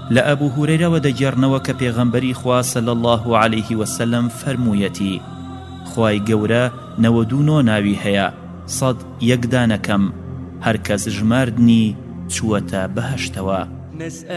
لە ئەبوو هورەیرەوە دەگێڕنەوە کە پێغەمبەری خوا صلی الله عليه وسلم فەرموویەتی خوای گەورە 99 ناوی هەیە 101 دانەکەم هەر کەس ژماردنی چووەتە بەهەشتەوە